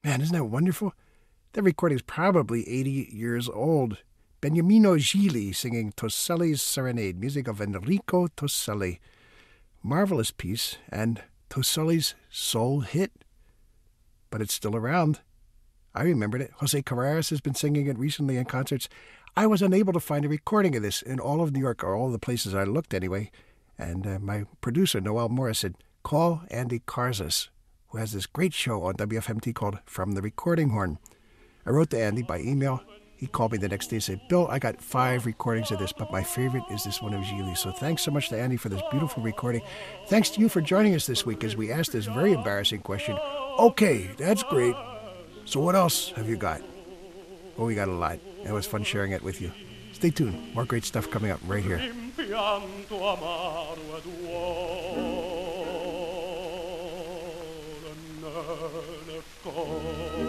Man, isn't that wonderful? That recording's probably 80 years old. Beniamino Gili singing Toselli's Serenade, music of Enrico Toselli. Marvelous piece, and Toselli's soul hit. But it's still around. I remembered it. Jose Carreras has been singing it recently in concerts. I was unable to find a recording of this in all of New York, or all the places I looked anyway. And my producer, Noel Morris, said, call Andy Karzas, who has this great show on WFMT called From the Recording Horn. I wrote to Andy by email. He called me the next day and said, Bill, I got 5 recordings of this, but my favorite is this one of Gili. So thanks so much to Andy for this beautiful recording. Thanks to you for joining us this week as we asked this very embarrassing question. Okay, that's great. So what else have you got? Well, we got a lot. It was fun sharing it with you. Stay tuned. More great stuff coming up right here.